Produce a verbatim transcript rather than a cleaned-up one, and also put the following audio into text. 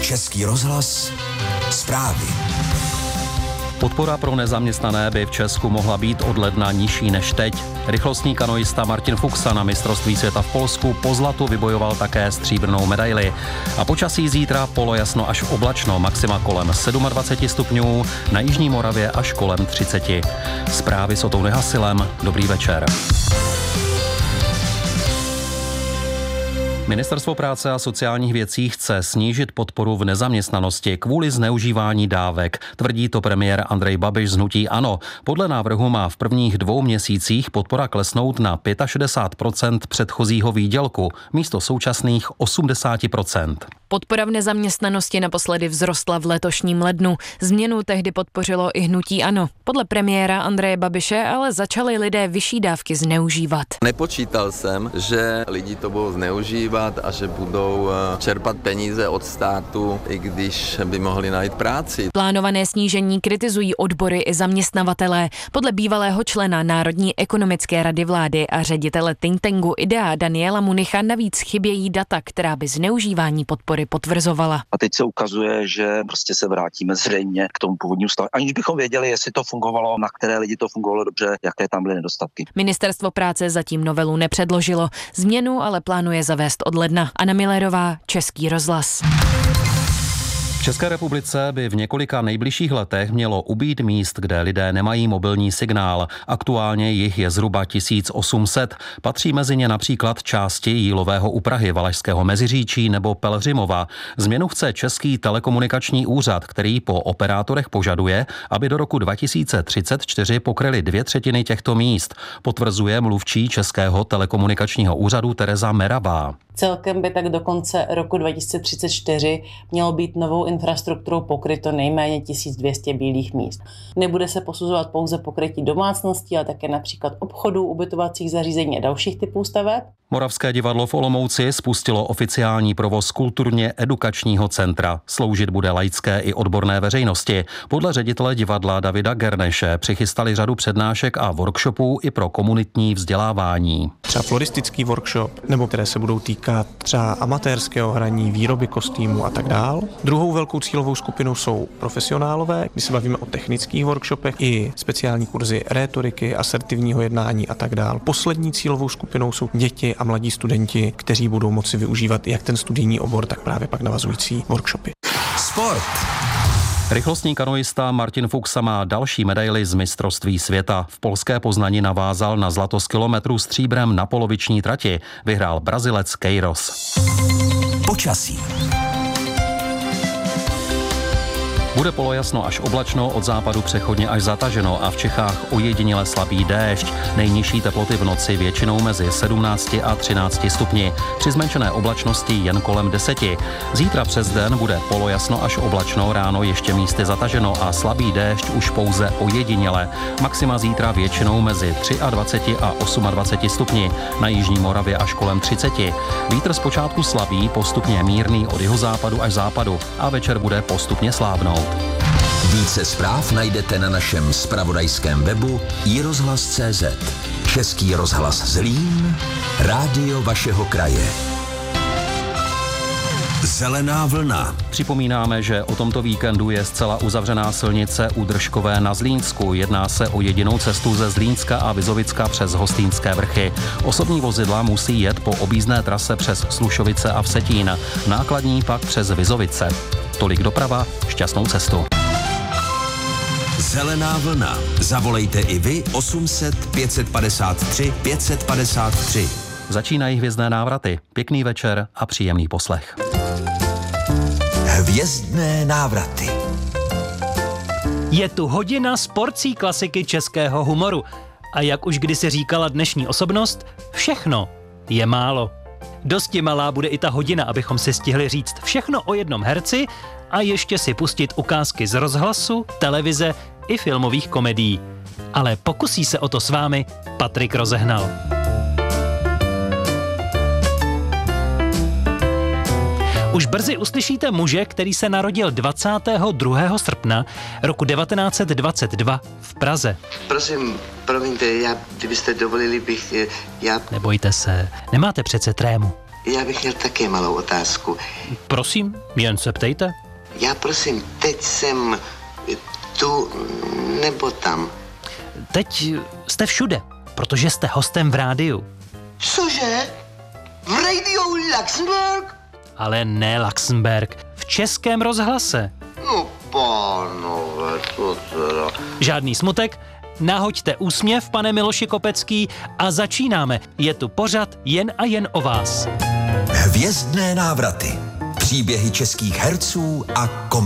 Český rozhlas zprávy. Podpora pro nezaměstnané by v Česku mohla být od ledna nižší než teď. Rychlostní kanoista Martin Fuxa na mistrovství světa v Polsku po zlatu vybojoval také stříbrnou medaili. A počasí zítra polojasno až oblačno, maxima kolem dvacet sedm stupňů, na jižní Moravě až kolem třicet. Zprávy s Otou Nehasilem. Dobrý večer. Ministerstvo práce a sociálních věcí chce snížit podporu v nezaměstnanosti kvůli zneužívání dávek. Tvrdí to premiér Andrej Babiš z hnutí ANO. Podle návrhu má v prvních dvou měsících podpora klesnout na šedesát pět procent předchozího výdělku místo současných osmdesát procent. Podpora v nezaměstnanosti naposledy vzrostla v letošním lednu. Změnu tehdy podpořilo i hnutí ANO. Podle premiéra Andreje Babiše ale začali lidé vyšší dávky zneužívat. Nepočítal jsem, že lidi to budou zneužívat a že budou čerpat peníze od státu, i když by mohli najít práci. Plánované snížení kritizují odbory i zaměstnavatelé. Podle bývalého člena Národní ekonomické rady vlády a ředitele think tanku IDEA Daniela Municha navíc chybějí data, která by zneužívání podpory potvrzovala. A teď se ukazuje, že prostě se vrátíme zřejmě k tomu původnímu stavu, aniž bychom věděli, jestli to fungovalo, na které lidi to fungovalo dobře, jaké tam byly nedostatky. Ministerstvo práce zatím novelu nepředložilo. Změnu ale plánuje zavést od ledna. Anna Millerová, Český rozhlas. V České republice by v několika nejbližších letech mělo ubýt míst, kde lidé nemají mobilní signál. Aktuálně jich je zhruba tisíc osm set. Patří mezi ně například části Jílového u Prahy, Valašského Meziříčí nebo Pelhřimova. Změnu chce Český telekomunikační úřad, který po operátorech požaduje, aby do roku dva tisíce třicet čtyři pokryli dvě třetiny těchto míst, potvrzuje mluvčí Českého telekomunikačního úřadu Tereza Meravá. Celkem by tak do konce roku dva tisíce třicet čtyři mělo být novou infrastrukturou pokryto nejméně tisíc dvě stě bílých míst. Nebude se posuzovat pouze pokrytí domácností, ale také například obchodů, ubytovacích zařízení a dalších typů staveb. Moravské divadlo v Olomouci spustilo oficiální provoz kulturně edukačního centra. Sloužit bude laické i odborné veřejnosti. Podle ředitele divadla Davida Gerneše přichystali řadu přednášek a workshopů i pro komunitní vzdělávání. Třeba floristický workshop, nebo které se budou týkat třeba amatérského hraní, výroby kostýmů a tak dál. Druhou velkou cílovou skupinou jsou profesionálové, my se bavíme o technických workshopech, i speciální kurzy rétoriky, asertivního jednání a tak dál. Poslední cílovou skupinou jsou děti a mladí studenti, kteří budou moci využívat jak ten studijní obor, tak právě pak navazující workshopy. Sport. Rychlostní kanoista Martin Fuxa má další medaili z mistrovství světa. V polské Poznani navázal na zlato z kilometru stříbrem na poloviční trati. Vyhrál Brazilec Queiroz. Počasí. Bude polojasno až oblačno, od západu přechodně až zataženo a v Čechách ojediněle slabý déšť. Nejnižší teploty v noci většinou mezi sedmnácti a třinácti stupni. Při zmenšené oblačnosti jen kolem deseti. Zítra přes den bude polojasno až oblačno, ráno ještě místy zataženo a slabý déšť už pouze ojediněle. Maxima zítra většinou mezi dvaceti třemi a dvaceti osmi stupni. Na jižní Moravě až kolem třiceti. Vítr zpočátku slabý, postupně mírný od jihozápadu až západu a večer bude postupně slábnout. Více zpráv najdete na našem zpravodajském webu i rozhlas tečka cé zet. Český rozhlas Zlín, rádio vašeho kraje. Zelená vlna. Připomínáme, že o tomto víkendu je zcela uzavřená silnice u Držkové na Zlínsku. Jedná se o jedinou cestu ze Zlínska a Vizovicka přes Hostýnské vrchy. Osobní vozidla musí jet po objízdné trase přes Slušovice a Vsetín. Nákladní pak přes Vizovice. Tolik doprava, šťastnou cestu. Zelená vlna. Zavolejte i vy osm set pět set padesát tři pět set padesát tři. Začínají hvězdné návraty. Pěkný večer a příjemný poslech. Hvězdné návraty. Je tu hodina s porcí klasiky českého humoru. A jak už kdysi říkala dnešní osobnost, všechno je málo. Dosti malá bude i ta hodina, abychom si stihli říct všechno o jednom herci a ještě si pustit ukázky z rozhlasu, televize i filmových komedií. Ale pokusí se o to s vámi Patrik Rozehnal. Už brzy uslyšíte muže, který se narodil dvacátého druhého srpna roku devatenáct set dvacet dva v Praze. Prosím, promiňte, já, kdybyste dovolili, bych, já... Nebojte se, nemáte přece trému. Já bych měl také malou otázku. Prosím, jen se ptejte. Já prosím, teď jsem tu nebo tam? Teď jste všude, protože jste hostem v rádiu. Cože? V rádiu Luxemburg? Ale ne Luxemburg, v Českém rozhlase. No pánové, to teda... Žádný smutek, nahoďte úsměv, pane Miloši Kopecký, a začínáme. Je tu pořad jen a jen o vás. Hvězdné návraty. Příběhy českých herců a komiků.